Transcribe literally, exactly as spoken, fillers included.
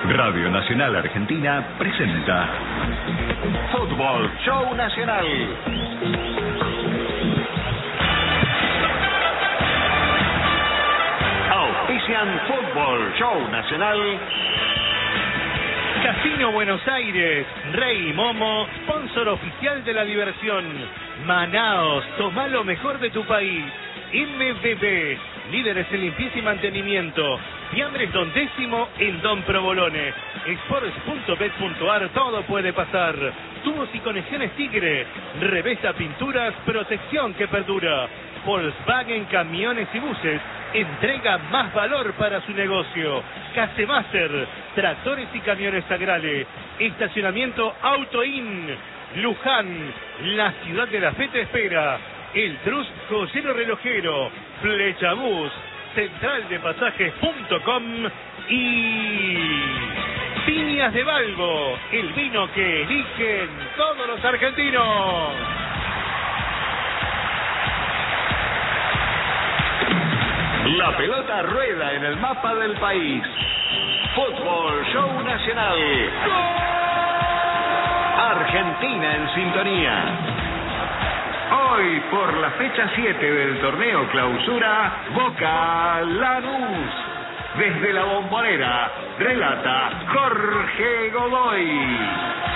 Radio Nacional Argentina presenta Fútbol Show Nacional. Auspician Fútbol Show Nacional. Casino Buenos Aires, Rey Momo, sponsor oficial de la diversión. Manaos, toma lo mejor de tu país. M B B, líderes en limpieza y mantenimiento. Fiambres Don Décimo en Don Provolone. Sports punto bet punto ar, todo puede pasar. Tubos y conexiones Tigre. Revesta Pinturas, protección que perdura. Volkswagen Camiones y Buses, entrega más valor para su negocio. Casemaster, tractores y camiones Agrale. Estacionamiento Autoin. Luján, la ciudad de la fe te espera. El Trust Joyero Relojero. Flechabús, central de pasajes punto com y Viñas de Valvo, el vino que eligen todos los argentinos. La pelota rueda en el mapa del país. Fútbol Show Nacional. Argentina en sintonía. Hoy, por la fecha siete del torneo Clausura, Boca Lanús. Desde la Bombonera, relata Jorge Godoy.